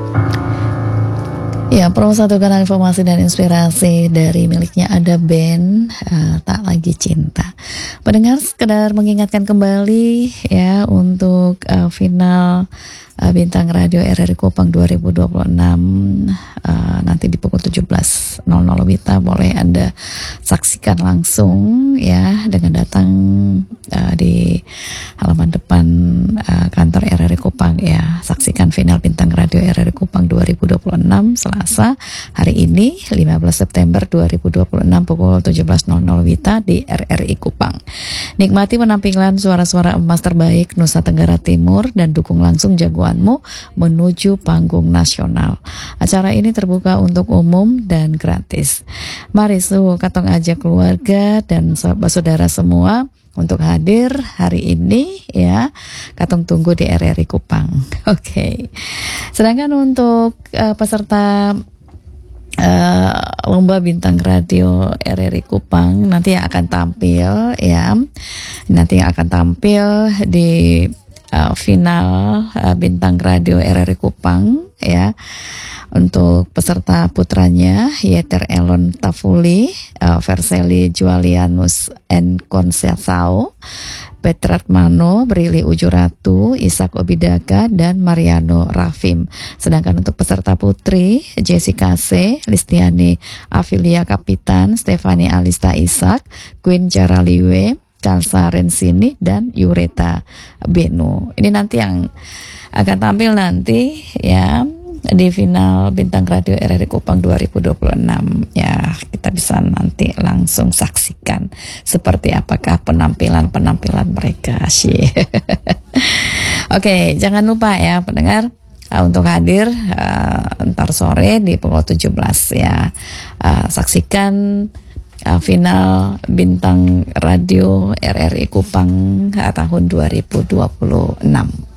Ya, Pro satukan informasi dan inspirasi dari miliknya ada band Tak Lagi Cinta. Pendengar, sekedar mengingatkan kembali ya untuk final Bintang Radio RRI Kupang 2026 nanti di pukul 17.00 WITA boleh Anda saksikan langsung ya dengan datang di halaman depan kantor RRI Kupang ya. Saksikan final Bintang Radio RRI Kupang 2026 Selasa hari ini 15 September 2026 pukul 17.00 WITA di RRI Kupang. Nikmati penampilan suara-suara emas terbaik Nusa Tenggara Timur dan dukung langsung jagoanmu menuju panggung nasional. Acara ini terbuka untuk umum dan gratis. Mari katong ajak keluarga dan saudara semua untuk hadir hari ini ya. Katong tunggu di RRI Kupang. Oke. Sedangkan untuk peserta lomba Bintang Radio RRI Kupang nanti yang akan tampil ya. Nanti yang akan tampil di final Bintang Radio RRI Kupang ya. Untuk peserta putranya Yeter Elon Tafuli, Verseli Jualianus N. Konsesau, Petrat Mano, Brili Ujuratu, Ishak Obidaka, dan Mariano Rafim. Sedangkan untuk peserta putri Jessica C, Listiani Afilia Kapitan, Stefani Alista Ishak, Queen Jaraliwe, Kalsa Rensini, dan Yureta Benu. Ini nanti yang akan tampil nanti ya di final Bintang Radio RRI Kupang 2026 ya. Kita bisa nanti langsung saksikan seperti apakah penampilan mereka sih. Oke, jangan lupa ya pendengar untuk hadir ntar sore di pukul 17 ya. Saksikan final Bintang Radio RRI Kupang tahun 2026.